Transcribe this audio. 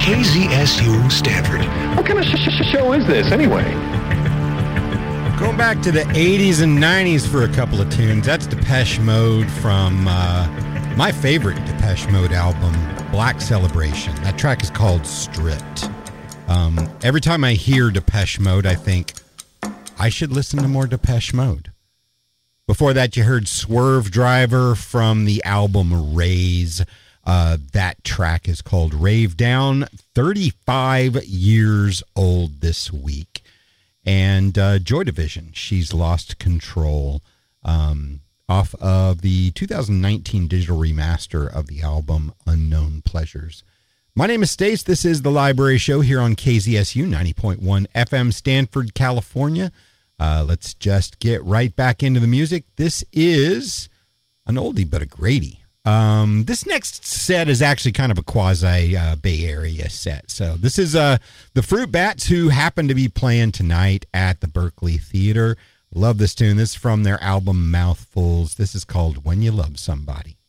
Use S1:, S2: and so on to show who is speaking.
S1: KZSU Stanford. What kind of show is this, anyway?
S2: Going back to the 80s and 90s for a couple of tunes. That's Depeche Mode from my favorite Depeche Mode album, Black Celebration. That track is called Stripped. Every time I hear Depeche Mode, I think, I should listen to more Depeche Mode. Before that, you heard Swerve Driver from the album Raise. That track is called Rave Down, 35 years old this week. And Joy Division, She's Lost Control, off of the 2019 digital remaster of the album Unknown Pleasures. My name is Stace. This is The Library Show here on KZSU 90.1 FM, Stanford, California. Let's just get right back into the music. This is an oldie but a greatie. This next set is actually kind of a quasi Bay Area set. So this is the Fruit Bats, who happen to be playing tonight at the Berkeley Theater. Love this tune. This is from their album Mouthfuls. This is called When You Love Somebody.